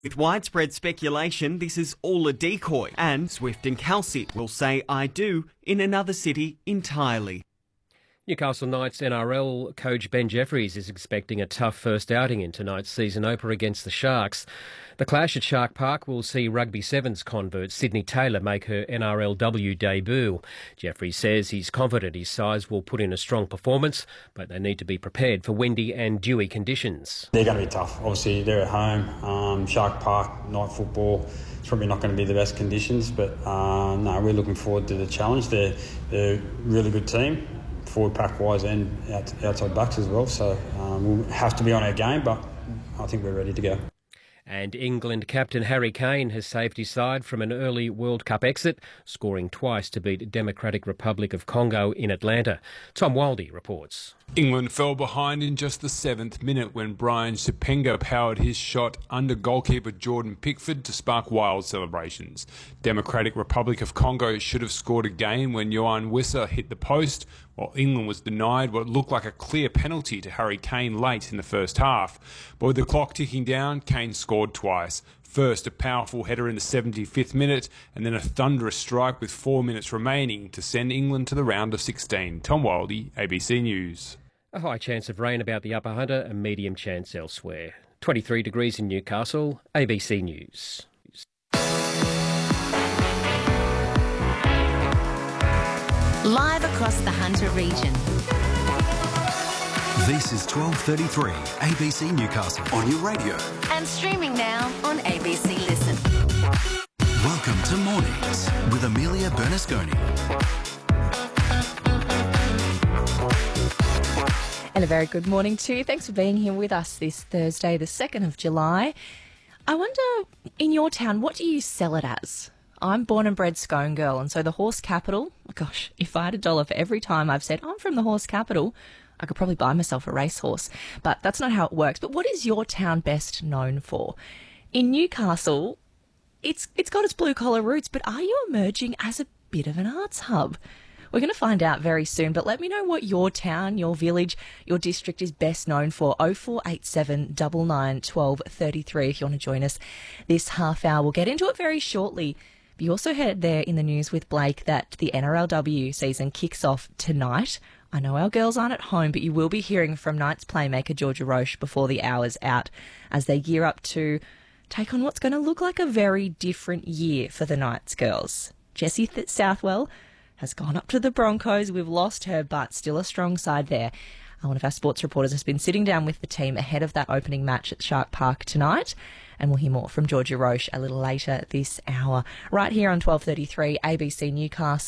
With widespread speculation, this is all a decoy, and Swift and Kelsey will say I do in another city entirely. Newcastle Knights NRL coach Ben Jeffries is expecting a tough first outing in tonight's season opener against the Sharks. The clash at Shark Park will see Rugby Sevens convert Sydney Taylor make her NRLW debut. Jeffries says he's confident his sides will put in a strong performance, but they need to be prepared for windy and dewy conditions. They're going to be tough. Obviously, they're at home. Shark Park, night football. It's probably not going to be the best conditions, but no, we're looking forward to the challenge. They're a really good team, forward pack wise and outside backs as well. So we'll have to be on our game, but I think we're ready to go. And England captain Harry Kane has saved his side from an early World Cup exit, scoring twice to beat Democratic Republic of Congo in Atlanta. Tom Wildey reports. England fell behind in just the 7th minute when Brian Shapenga powered his shot under goalkeeper Jordan Pickford to spark wild celebrations. Democratic Republic of Congo should have scored again when Yohan Wissa hit the post, while England was denied what looked like a clear penalty to Harry Kane late in the first half. But with the clock ticking down, Kane scored twice. First, a powerful header in the 75th minute, and then a thunderous strike with 4 minutes remaining to send England to the round of 16. Tom Wildey, ABC News. A high chance of rain about the upper Hunter, a medium chance elsewhere. 23 degrees in Newcastle, ABC News. Live across the Hunter region. This is 12:33 ABC Newcastle on your radio. And streaming now on ABC Listen. Welcome to Mornings with Amelia Bernasconi. And a very good morning to you. Thanks for being here with us this Thursday, the 2nd of July. I wonder, in your town, what do you sell it as? I'm born and bred Scone girl, and so the horse capital, gosh, if I had $1 for every time I've said, I'm from the horse capital, I could probably buy myself a racehorse. But that's not how it works. But what is your town best known for? In Newcastle, it's got its blue-collar roots, but are you emerging as a bit of an arts hub? We're going to find out very soon, but let me know what your town, your village, your district is best known for. 0487 99 12 33 if you want to join us this half hour. We'll get into it very shortly. But you also heard there in the news with Blake that the NRLW season kicks off tonight. I know our girls aren't at home, but you will be hearing from Knights playmaker Georgia Roche before the hour's out as they gear up to take on what's going to look like a very different year for the Knights girls. Jessie Southwell has gone up to the Broncos. We've lost her, but still a strong side there. One of our sports reporters has been sitting down with the team ahead of that opening match at Shark Park tonight, and we'll hear more from Georgia Roche a little later this hour, right here on 12:33 ABC Newcastle.